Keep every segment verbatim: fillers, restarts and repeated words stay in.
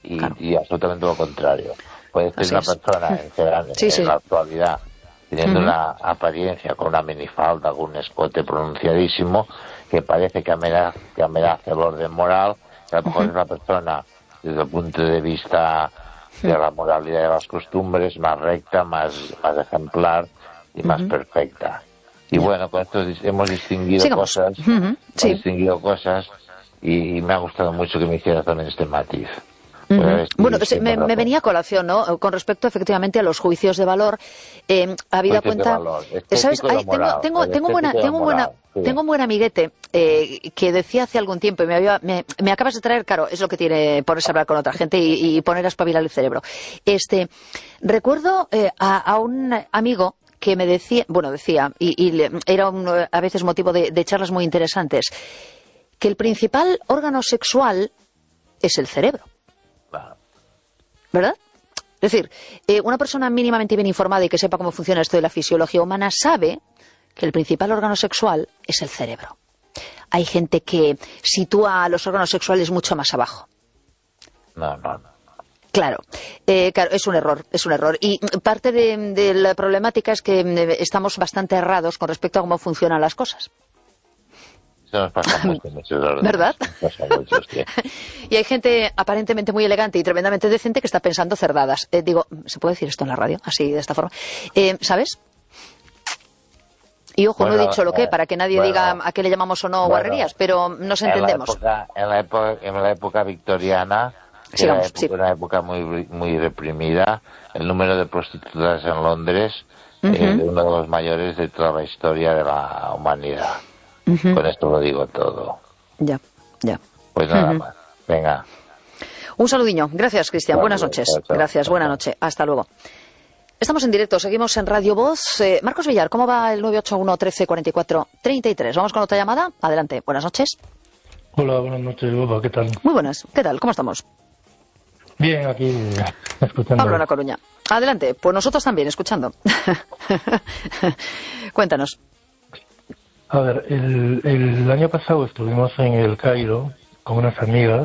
y, claro. y absolutamente lo contrario. Puede ser Así una es. persona en, en, Sí, sí. en la actualidad teniendo Uh-huh. una apariencia con una minifalda, con un escote pronunciadísimo, que parece que amenaza, que amenaza el orden moral, que a lo mejor Uh-huh. es una persona, desde el punto de vista de la moralidad y de las costumbres, más recta, más, más ejemplar y más Uh-huh. perfecta. Y Ya. bueno, con esto hemos distinguido Sigamos. cosas, Uh-huh. hemos Sí. distinguido cosas, y, y me ha gustado mucho que me hicieras también este matiz. Uh-huh. Pues, Bueno, sí, se, sí, me, me razón. venía a colación, ¿no? Con respecto efectivamente a los juicios de valor, eh, habida Juicios de cuenta, valor, ¿sabes? estético y Hay, tengo, moral, tengo, el tengo un buena, estético y el tengo un buena, moral, sí. tengo un buen amiguete eh, que decía hace algún tiempo y me había, me, me acabas de traer, claro, es lo que tiene ponerse a hablar con otra gente y, y poner a espabilar el cerebro. Este, recuerdo eh, a, a un amigo que me decía, bueno, decía, y, y le, era un, a veces motivo de, de charlas muy interesantes, que el principal órgano sexual es el cerebro. Claro. ¿Verdad? Es decir, eh, una persona mínimamente bien informada y que sepa cómo funciona esto de la fisiología humana sabe que el principal órgano sexual es el cerebro. Hay gente que sitúa los órganos sexuales mucho más abajo. No, no, no. Claro, eh, claro, es un error, es un error. Y parte de, de la problemática es que eh, estamos bastante errados con respecto a cómo funcionan las cosas. Eso nos pasa mucho en muchos órdenes. ¿Verdad? Nos pasa mucho, sí. Y hay gente aparentemente muy elegante y tremendamente decente que está pensando cerdadas. Eh, digo, ¿se puede decir esto en la radio? Así, de esta forma. Eh, ¿Sabes? Y ojo, Bueno, no he dicho lo que, eh, para que nadie bueno, diga a qué le llamamos o no bueno, guarrerías, pero nos entendemos. En la época, en la época, en la época victoriana, que Sigamos, era época, sí. una época muy, muy reprimida, el número de prostitutas en Londres Ujú. eh, de uno de los mayores de toda la historia de la humanidad. Ujú. Con esto lo digo todo. Ya, ya. Pues nada Ujú. más. Venga. Un saludiño. Gracias, Cristian. Chao, Buenas chao, noches. chao, chao. Gracias. Chao, Buena chao. noche. Hasta luego. Estamos en directo, seguimos en Radio Voz. Eh, Marcos Villar, ¿cómo va el nueve ocho uno, trece, cuarenta y cuatro, treinta y tres? Vamos con otra llamada. Adelante. Buenas noches. Hola, buenas noches, Boba, ¿qué tal? Muy buenas. ¿Qué tal? ¿Cómo estamos? Bien, aquí escuchando. Pablo La Coruña. Adelante. Pues nosotros también, escuchando. Cuéntanos. A ver, el, el año pasado estuvimos en el Cairo con unas amigas.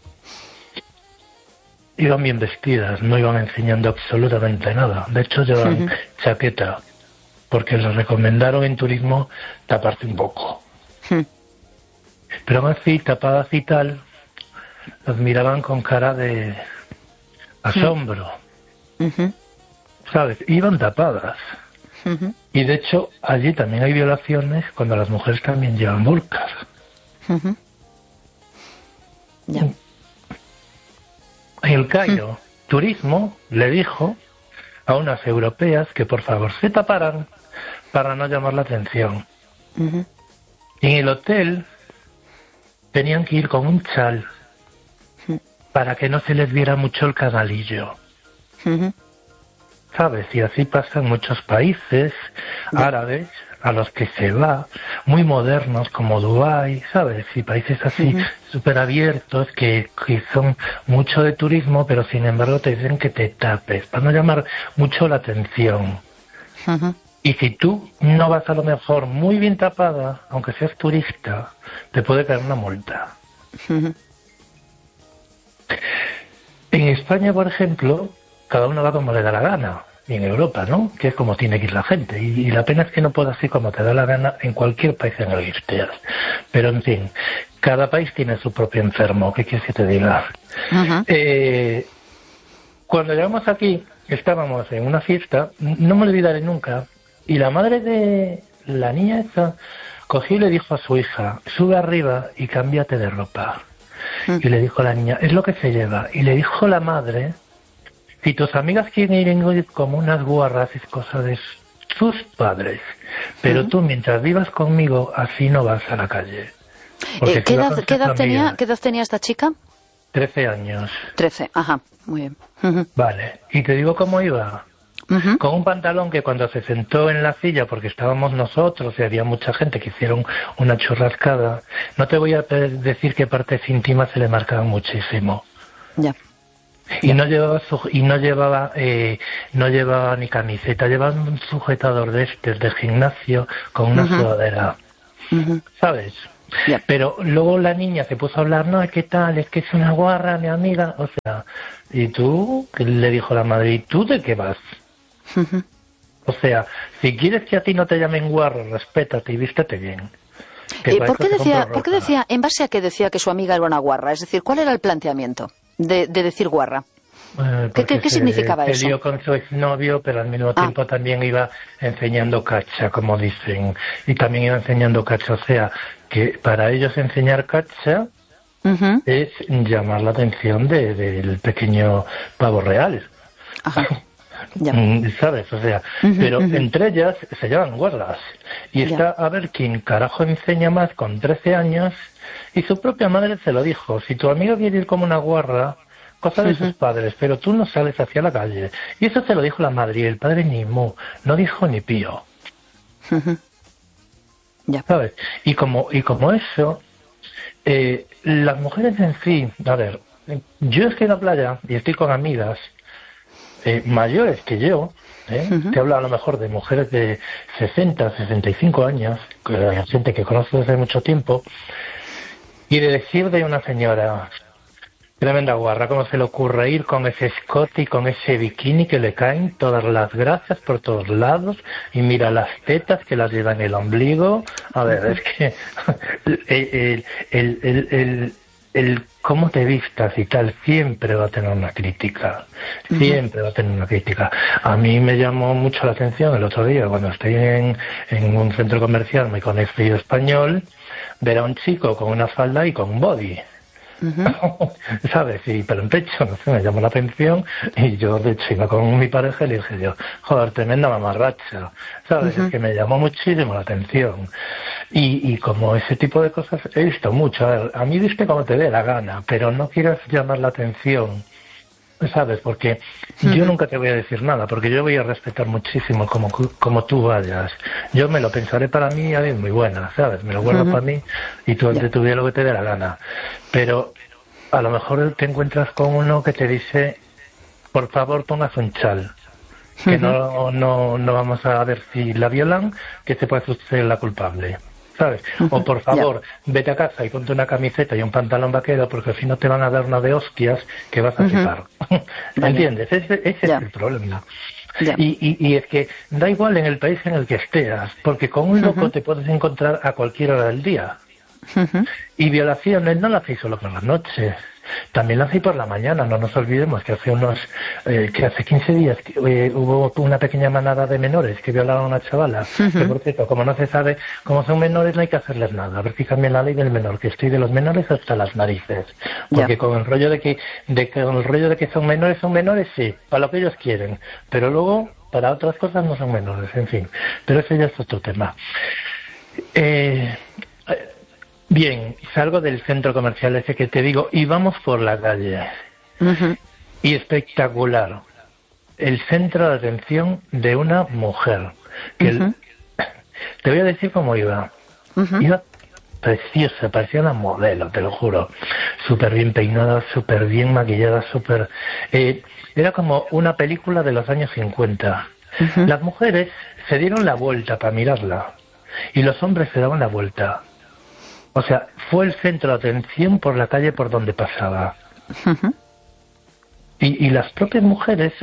Iban bien vestidas, no iban enseñando absolutamente nada. De hecho, llevan Ujú. chaqueta, porque les recomendaron en turismo taparse un poco. Hmm. Pero aún así, tapadas y tal, las miraban con cara de asombro, Ujú. ¿sabes? Iban tapadas. Ujú. Y de hecho, allí también hay violaciones cuando las mujeres también llevan burkas. Ujú. Ya. En el Cairo, Turismo le dijo a unas europeas que por favor se taparan para no llamar la atención. Ujú. Y en el hotel tenían que ir con un chal para que no se les viera mucho el canalillo. Ujú. ¿Sabes? Y así pasa en muchos países árabes a los que se va, muy modernos como Dubái, ¿sabes? Y países así Ujú. súper abiertos que, que son mucho de turismo, pero sin embargo te dicen que te tapes para no llamar mucho la atención. Ujú. Y si tú no vas a lo mejor muy bien tapada, aunque seas turista, te puede caer una multa. Ujú. En España, por ejemplo, cada uno va como le da la gana. Y en Europa, ¿no? Que es como tiene que ir la gente. Y, y la pena es que no puedas ir como te da la gana en cualquier país en el que estés. Pero, en fin, cada país tiene su propio enfermo. ¿Qué quieres que te diga? Ujú. Eh, cuando llegamos aquí, estábamos en una fiesta, no me olvidaré nunca, y la madre de la niña esa cogió y le dijo a su hija, sube arriba y cámbiate de ropa. Y le dijo a la niña, es lo que se lleva. Y le dijo la madre, si tus amigas quieren ir como unas guarras, es cosa de sus padres. Pero tú, mientras vivas conmigo, así no vas a la calle. Porque Eh, ¿qué, se lo edad, ¿Qué edad aconsejo a tenía, amigas. ¿Qué edad tenía esta chica? trece años. Trece. Ajá, muy bien. Ujú. Vale. Y te digo cómo iba. Ujú. Con un pantalón que cuando se sentó en la silla, porque estábamos nosotros y había mucha gente que hicieron una churrascada, no te voy a pe- decir qué partes íntimas se le marcaban muchísimo. Ya. Y no llevaba su- y no llevaba eh, no llevaba ni camiseta, llevaba un sujetador de estos de gimnasio con una Ujú. sudadera, Ujú. ¿sabes? Yeah. Pero luego la niña se puso a hablar, no, ¿qué tal? Es que es una guarra, mi amiga. O sea, ¿y tú? ¿Qué le dijo la madre? ¿Y tú de qué vas? Uh-huh. O sea, si quieres que a ti no te llamen guarra, respétate y vístete bien. Eh, ¿por, qué decía, ¿Por qué decía, en base a qué decía que su amiga era una guarra? Es decir, ¿cuál era el planteamiento de, de decir guarra? Eh, ¿Qué, qué, qué se, significaba se eso? lió con su exnovio, pero al mismo Ah. tiempo también iba enseñando cacha, como dicen. Y también iba enseñando cacha. O sea, que para ellos enseñar cacha Uh-huh. es llamar la atención de, del pequeño pavo real. Ajá. Ya. ¿Sabes? O sea, Uh-huh, pero uh-huh. entre ellas se llaman guardas. Y Ya. está a ver quién carajo enseña más con trece años. Y su propia madre se lo dijo. Si tu amigo quiere ir como una guarra, cosa de Uh-huh. sus padres, pero tú no sales hacia la calle. Y eso se lo dijo la madre. Y el padre ni mu, no dijo ni pío. Uh-huh. Ya. ¿Sabes? Y como, y como eso, eh, las mujeres en sí, a ver, yo estoy en la playa y estoy con amigas eh, mayores que yo, ¿eh? Uh-huh. Te hablo a lo mejor de mujeres de sesenta, sesenta y cinco años, que- gente que conozco desde mucho tiempo, y de decir de una señora, tremenda guarra, ¿cómo se le ocurre ir con ese escote y con ese bikini que le caen todas las grasas por todos lados? Y mira las tetas que las lleva en el ombligo. A ver, es que el, el, el, el, el cómo te vistas y tal siempre va a tener una crítica. Siempre va a tener una crítica. A mí me llamó mucho la atención el otro día, cuando estoy en, en un centro comercial muy conocido español, ver a un chico con una falda y con un body. Uh-huh. ¿Sabes? Y pero en pecho, no sé, me llamó la atención y yo de hecho iba con mi pareja y le dije yo, joder, tremenda mamarracha, ¿sabes? Uh-huh. Es que me llamó muchísimo la atención. Y, y como ese tipo de cosas he visto mucho. A ver, a mí viste como te dé la gana, pero no quieras llamar la atención, ¿sabes? Porque uh-huh. yo nunca te voy a decir nada, porque yo voy a respetar muchísimo como, como tú vayas. Yo me lo pensaré para mí, a mí es muy buena, ¿sabes? Me lo guardo uh-huh. para mí y tú yeah. te tuviera lo que te dé la gana. Pero a lo mejor te encuentras con uno que te dice, por favor pongas un chal, que uh-huh. no, no, no vamos a ver si la violan, que se puede ser la culpable. ¿Sabes? O por favor, yeah. vete a casa y ponte una camiseta y un pantalón vaquero, porque si no te van a dar una de hostias que vas a flipar. Uh-huh. ¿Me entiendes? Ese, ese yeah. es el problema. Yeah. Y, y, y es que da igual en el país en el que estés, porque con un loco uh-huh. te puedes encontrar a cualquier hora del día. Uh-huh. Y violaciones no las hacéis solo por las noches, también las hacéis por la mañana. No nos olvidemos que hace unos eh, que hace quince días eh, hubo una pequeña manada de menores que violaron a una chavala. Uh-huh. Que por cierto, como no se sabe, como son menores no hay que hacerles nada, a ver si cambian la ley del menor, que estoy de los menores hasta las narices, porque yeah. con el rollo de que de que con el rollo de que son menores son menores, sí, para lo que ellos quieren, pero luego para otras cosas no son menores, en fin, pero ese ya es otro tema. eh Bien, salgo del centro comercial ese que te digo y vamos por la calle. Uh-huh. Y espectacular. El centro de atención de una mujer. Que uh-huh. el, te voy a decir cómo iba. Uh-huh. Iba preciosa, parecía una modelo, te lo juro. Súper bien peinada, súper bien maquillada, súper... Eh, era como una película de los años cincuenta. Uh-huh. Las mujeres se dieron la vuelta para mirarla y los hombres se daban la vuelta. O sea, fue el centro de atención por la calle por donde pasaba. Uh-huh. Y, y las propias mujeres,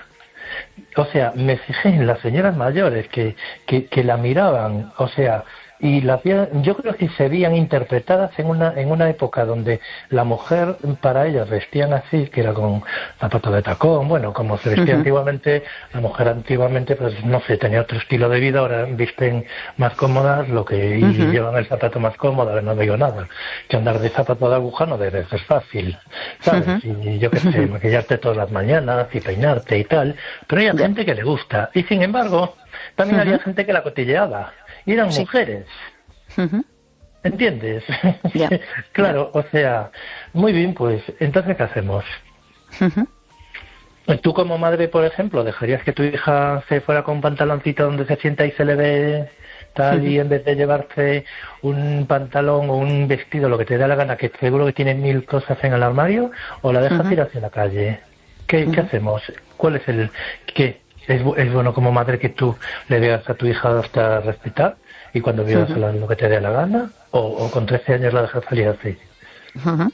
o sea, me fijé en las señoras mayores que, que, que la miraban, o sea, y las yo creo que se veían interpretadas en una en una época donde la mujer para ellas vestían así, que era con zapatos de tacón, bueno, como se vestía uh-huh. antiguamente, la mujer antiguamente, pues no sé, tenía otro estilo de vida, ahora visten más cómodas, lo que y uh-huh. llevan el zapato más cómodo, no digo nada, que andar de zapato de aguja no debe ser fácil, ¿sabes? Uh-huh. Y yo qué sé, uh-huh. maquillarte todas las mañanas y peinarte y tal, pero hay yeah. gente que le gusta, y sin embargo, también uh-huh. había gente que la cotilleaba. Y eran sí. mujeres. Uh-huh. ¿Entiendes? Yeah. Claro, yeah. o sea, muy bien, pues, entonces, ¿qué hacemos? Uh-huh. Tú como madre, por ejemplo, ¿dejarías que tu hija se fuera con un pantaloncito donde se sienta y se le ve tal uh-huh. y en vez de llevarse un pantalón o un vestido, lo que te dé la gana, que seguro que tiene mil cosas en el armario, o la dejas uh-huh. ir hacia la calle? ¿Qué, uh-huh. ¿qué hacemos? ¿Cuál es el...? ¿Qué? ¿Es, es bueno como madre que tú le digas a tu hija hasta respetar y cuando violas uh-huh. lo que te dé la gana, o, o con trece años la dejas salir así. Uh-huh.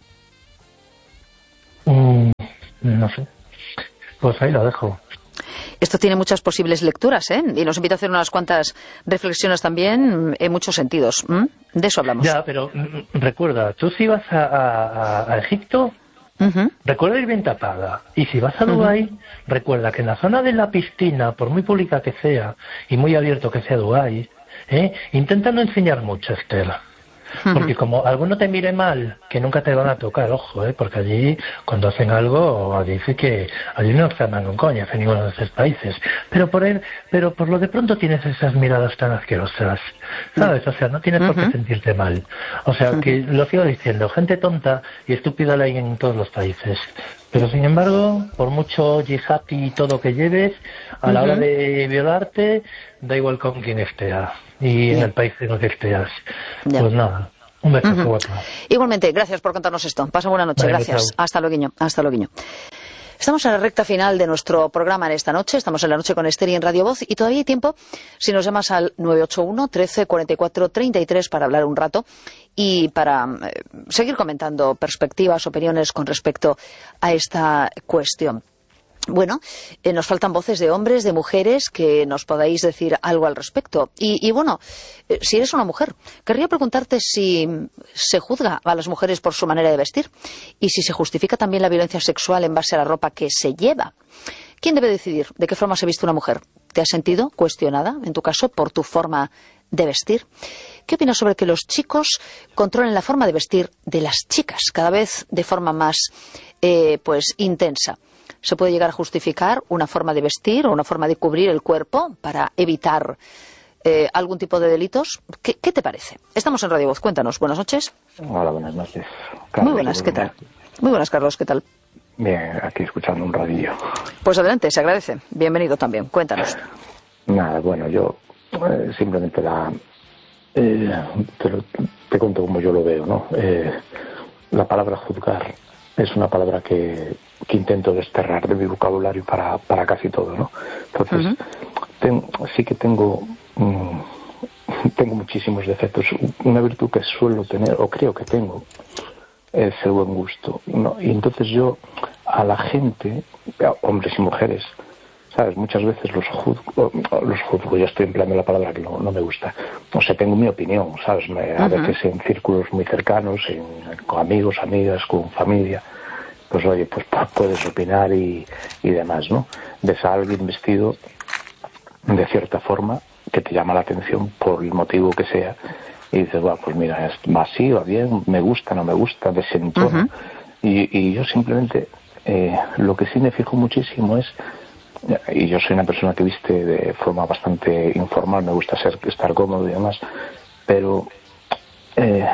Mm, no sé. Pues ahí lo dejo. Esto tiene muchas posibles lecturas, ¿eh? Y nos invita a hacer unas cuantas reflexiones también en muchos sentidos. ¿Mm? De eso hablamos. Ya, pero mm, recuerda, tú si vas a, a, a Egipto, uh-huh. recuerda ir bien tapada. Y si vas a Dubái, uh-huh. recuerda que en la zona de la piscina, por muy pública que sea, y muy abierto que sea Dubái, ¿eh? intenta no enseñar mucho, Esther. Porque como alguno te mire mal, que nunca te van a tocar, ojo, ¿eh? Porque allí, cuando hacen algo, dice que allí no se andan con coñas en ninguno de esos países. Pero por él, pero por lo de pronto tienes esas miradas tan asquerosas, ¿sabes? O sea, no tienes por qué sentirte mal. O sea, que lo sigo diciendo, gente tonta y estúpida la hay en todos los países. Pero sin embargo, por mucho yihad y todo que lleves, a la uh-huh. hora de violarte, da igual con quién estés y en yeah. el país en el que estés. Yeah. Pues nada, un beso, uh-huh. guapa. Igualmente, gracias por contarnos esto. Pasa buena noche, vale, gracias. Chao. Hasta luego, hasta luego. Estamos en la recta final de nuestro programa en esta noche. Estamos en la noche con Esther y en Radio Voz y todavía hay tiempo si nos llamas al nueve ocho uno, trece, cuarenta y cuatro, treinta y tres para hablar un rato y para eh, seguir comentando perspectivas, opiniones con respecto a esta cuestión. Bueno, eh, nos faltan voces de hombres, de mujeres, que nos podáis decir algo al respecto. Y, y bueno, eh, si eres una mujer, querría preguntarte si se juzga a las mujeres por su manera de vestir y si se justifica también la violencia sexual en base a la ropa que se lleva. ¿Quién debe decidir de qué forma se viste una mujer? ¿Te has sentido cuestionada, en tu caso, por tu forma de vestir? ¿Qué opinas sobre que los chicos controlen la forma de vestir de las chicas, cada vez de forma más eh, pues intensa? ¿Se puede llegar a justificar una forma de vestir o una forma de cubrir el cuerpo para evitar eh, algún tipo de delitos? ¿Qué, ¿Qué te parece? Estamos en Radio Voz, cuéntanos. Buenas noches. Hola, buenas noches. Carlos, muy buenas, ¿qué tal? Muy buenas, Carlos, ¿qué tal? Bien, aquí escuchando un radillo. Pues adelante, se agradece. Bienvenido también, cuéntanos. Nada, bueno, yo eh, simplemente la... Eh, te, lo, te cuento como yo lo veo, ¿no? Eh, la palabra juzgar es una palabra que... que intento desterrar de mi vocabulario para, para casi todo, ¿no? Entonces, uh-huh. ten, sí que tengo mmm, tengo muchísimos defectos. Una virtud que suelo tener, o creo que tengo, es el buen gusto, ¿no? Y entonces yo, a la gente, hombres y mujeres, ¿sabes? Muchas veces los juzgo, los juzgo, yo estoy empleando la palabra que no, no me gusta. O sea, tengo mi opinión, ¿sabes? Me, a uh-huh. veces en círculos muy cercanos, en, con amigos, amigas, con familia, pues oye, pues puedes opinar y, y demás, ¿no? Ves a alguien vestido de cierta forma que te llama la atención por el motivo que sea y dices, bueno, pues mira, va así, va bien, me gusta, no me gusta, desentona. Uh-huh. y, y yo simplemente, eh, lo que sí me fijo muchísimo es, y yo soy una persona que viste de forma bastante informal, me gusta ser, estar cómodo y demás, pero... Eh,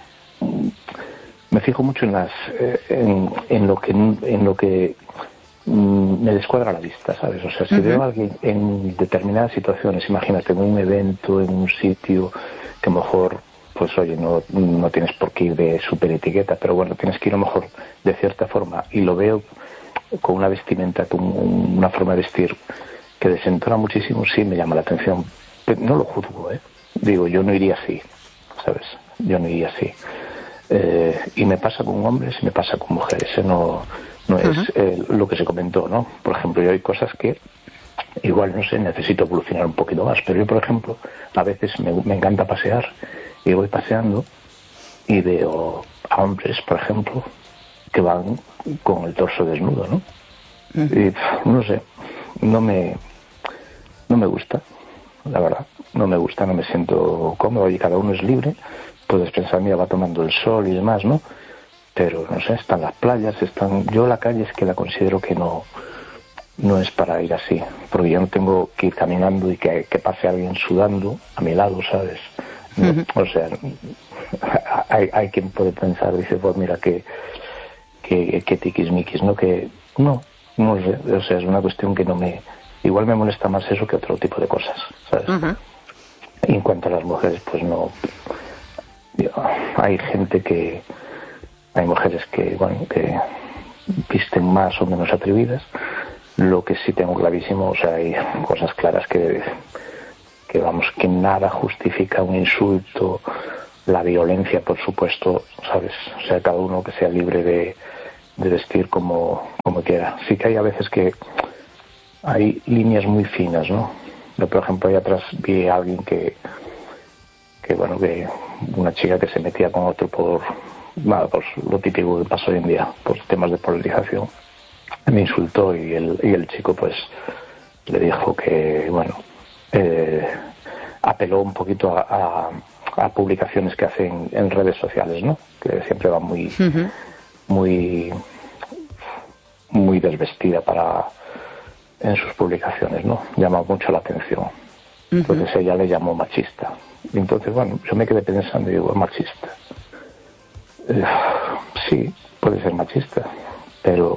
me fijo mucho en las eh, en, en lo que en lo que mm, me descuadra la vista, ¿sabes? O sea, si uh-huh. veo a alguien en determinadas situaciones, imagínate en un evento, en un sitio que a lo mejor, pues oye, no, no tienes por qué ir de super etiqueta, pero bueno, tienes que ir a lo mejor de cierta forma y lo veo con una vestimenta, con una forma de vestir que desentona muchísimo, sí me llama la atención. Pero no lo juzgo, ¿eh? Digo, yo no iría así, ¿sabes? Yo no iría así. Eh, y me pasa con hombres y me pasa con mujeres, ¿eh? no, no es uh-huh. eh, lo que se comentó, ¿no? Por ejemplo, yo hay cosas que igual, no sé, necesito evolucionar un poquito más, pero yo, por ejemplo, a veces me, me encanta pasear y voy paseando y veo a hombres, por ejemplo, que van con el torso desnudo, ¿no? Uh-huh. Y no sé, no me no me gusta, la verdad, no me gusta, no me siento cómodo y cada uno es libre. Puedes pensar, mira, va tomando el sol y demás, ¿no? Pero, no sé, están las playas, están... Yo la calle es que la considero que no no es para ir así, porque yo no tengo que ir caminando y que, que pase alguien sudando a mi lado, ¿sabes? No, uh-huh. O sea, hay, hay quien puede pensar, dice, pues mira, que, que, que tiquismiquis, ¿no? Que no, no sé, o sea, es una cuestión que no me... Igual me molesta más eso que otro tipo de cosas, ¿sabes? Uh-huh. Y en cuanto a las mujeres, pues no... Hay gente que hay mujeres que bueno que visten más o menos atrevidas. Lo que sí tengo clarísimo, o sea, hay cosas claras que que vamos, que nada justifica un insulto, la violencia, por supuesto, ¿sabes? O sea, cada uno que sea libre de, de vestir como, como quiera. Sí que hay a veces que hay líneas muy finas, ¿no? Yo, por ejemplo, ahí atrás vi a alguien que, que bueno, que una chica que se metía con otro por, nada, pues lo típico que pasa hoy en día, por temas de polarización. Me insultó y el, y el chico, pues, le dijo que, bueno, eh, apeló un poquito a, a, a publicaciones que hacen en redes sociales, ¿no? Que siempre va muy, uh-huh. muy, muy desvestida para en sus publicaciones, ¿no? Llama mucho la atención. Uh-huh. Entonces ella le llamó machista. Y entonces, bueno, yo me quedé pensando y digo, machista. Eh, sí, puede ser machista, pero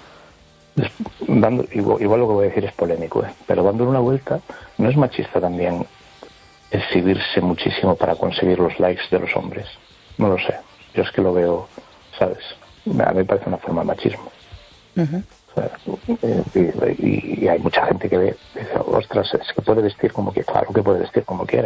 dando, igual, igual lo que voy a decir es polémico, ¿eh? Pero dándole una vuelta, ¿no es machista también exhibirse muchísimo para conseguir los likes de los hombres? No lo sé. Yo es que lo veo, ¿sabes? A mí me parece una forma de machismo. Uh-huh. O sea, y, y, y hay mucha gente que ve, dice, ostras, es que puede vestir como quiera. Claro que puede vestir como quiera.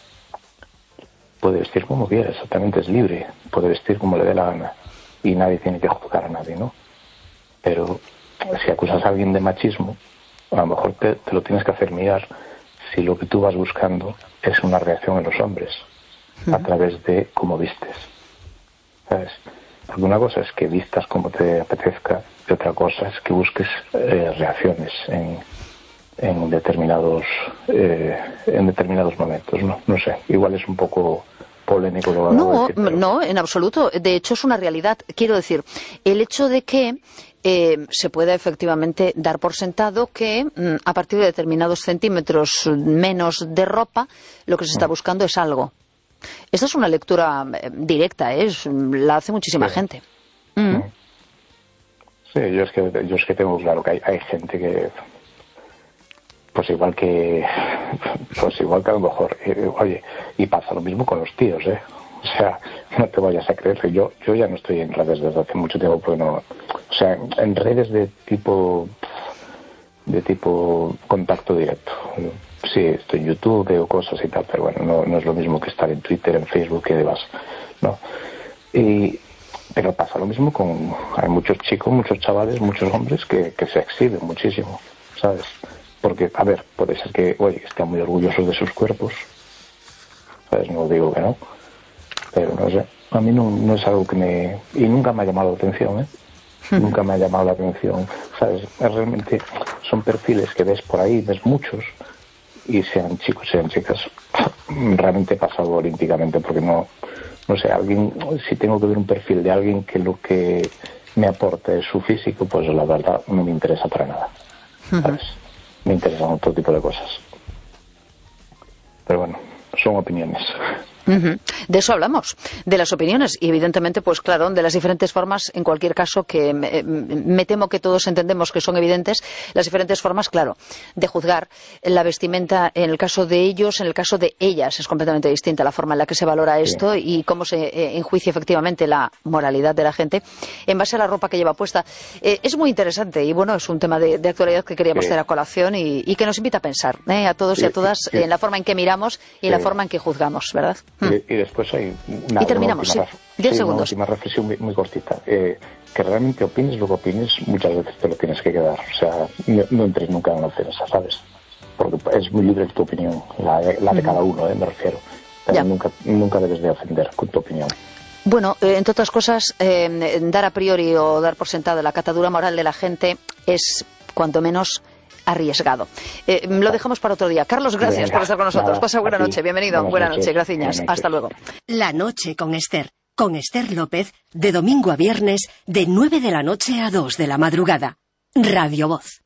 Puede vestir como quiera, exactamente, es libre. Puede vestir como le dé la gana. Y nadie tiene que juzgar a nadie, ¿no? Pero si acusas a alguien de machismo, a lo mejor te, te lo tienes que hacer mirar si lo que tú vas buscando es una reacción en los hombres a través de cómo vistes, ¿sabes? Porque una cosa es que vistas como te apetezca y otra cosa es que busques eh, reacciones en, en determinados eh, en determinados momentos, ¿no? No sé, igual es un poco polémico lo que no, voy a decir, pero... no, en absoluto. De hecho, es una realidad. Quiero decir, el hecho de que eh, se pueda efectivamente dar por sentado que mm, a partir de determinados centímetros menos de ropa, lo que se está buscando es algo. Esta es una lectura eh, directa, ¿eh? Es, la hace muchísima sí. gente. Mm. Sí, yo es que yo es que tengo claro que hay, hay gente que... Pues igual que, pues igual que a lo mejor, eh, oye, y pasa lo mismo con los tíos, ¿eh? O sea, no te vayas a creer que yo, yo ya no estoy en redes desde hace mucho tiempo, porque no, o sea, en redes de tipo, de tipo contacto directo. Sí, estoy en YouTube, veo cosas y tal, pero bueno, no, no es lo mismo que estar en Twitter, en Facebook y demás, ¿no? Y, pero pasa lo mismo con, hay muchos chicos, muchos chavales, muchos hombres que, que se exhiben muchísimo, ¿sabes? Porque, a ver, puede ser que, oye, que estén muy orgullosos de sus cuerpos, ¿sabes? No digo que no, pero no sé, a mí no, no es algo que me... Y nunca me ha llamado la atención, ¿eh? Nunca me ha llamado la atención, ¿sabes? Realmente son perfiles que ves por ahí, ves muchos, y sean chicos, sean chicas, realmente he pasado olímpicamente, porque no, no sé, alguien, si tengo que ver un perfil de alguien que lo que me aporta es su físico, pues la verdad no me interesa para nada, ¿sabes? Me interesan otro tipo de cosas. Pero bueno, son opiniones. Uh-huh. De eso hablamos, de las opiniones y evidentemente, pues claro, de las diferentes formas, en cualquier caso, que me, me temo que todos entendemos que son evidentes, las diferentes formas, claro, de juzgar la vestimenta. En el caso de ellos, en el caso de ellas, es completamente distinta la forma en la que se valora esto, sí, y cómo se eh, enjuicia efectivamente la moralidad de la gente en base a la ropa que lleva puesta. Eh, es muy interesante y bueno, es un tema de, de actualidad que queríamos sí. tener a colación y, y que nos invita a pensar, ¿eh? a todos sí, y a todas, sí. en la forma en que miramos y en sí. la forma en que juzgamos, ¿verdad? Y, y después hay una, y terminamos, una última, sí, diez sí, segundos. Una última reflexión muy, muy cortita. Eh, que realmente opines lo que opines, muchas veces te lo tienes que quedar. O sea, no, no entres nunca en una ofensa, ¿sabes? Porque es muy libre tu opinión, la, la de uh-huh. cada uno, ¿eh? Me refiero. Pero nunca, nunca debes de ofender con tu opinión. Bueno, eh, entre otras cosas, eh, dar a priori o dar por sentado la catadura moral de la gente es, cuanto menos, arriesgado. Eh, lo dejamos para otro día. Carlos, gracias Venga, por estar con nosotros. Nada, Pasa buena noche. Bienvenido. Buena noche. Gracias. Hasta luego. La noche con Esther. Con Esther López, de domingo a viernes, de nueve de la noche a dos de la madrugada. Radio Voz.